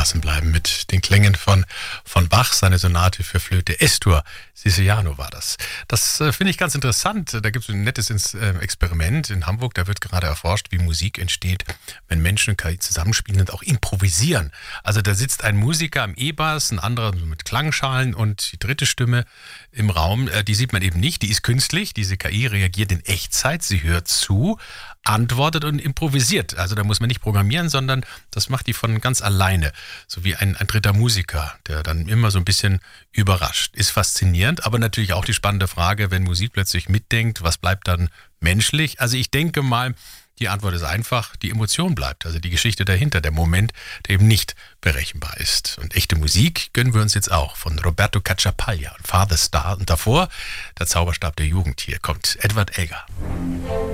gelassen bleiben mit den Klängen von Bach, seine Sonate für Flöte S-Dur. Siciliano war das. Das finde ich ganz interessant. Da gibt es ein nettes Experiment in Hamburg. Da wird gerade erforscht, wie Musik entsteht, wenn Menschen und KI zusammenspielen und auch improvisieren. Also da sitzt ein Musiker am E-Bass, ein anderer mit Klangschalen und die dritte Stimme im Raum. Die sieht man eben nicht. Die ist künstlich. Diese KI reagiert in Echtzeit. Sie hört zu, antwortet und improvisiert. Also da muss man nicht programmieren, sondern das macht die von ganz alleine. So wie ein dritter Musiker, der dann immer so ein bisschen überrascht. Ist faszinierend, aber natürlich auch die spannende Frage, wenn Musik plötzlich mitdenkt, was bleibt dann menschlich? Also ich denke mal, die Antwort ist einfach, die Emotion bleibt. Also die Geschichte dahinter, der Moment, der eben nicht berechenbar ist. Und echte Musik gönnen wir uns jetzt auch von Roberto Cacciapaglia und Father Star. Und davor der Zauberstab der Jugend. Hier kommt Edward Elgar.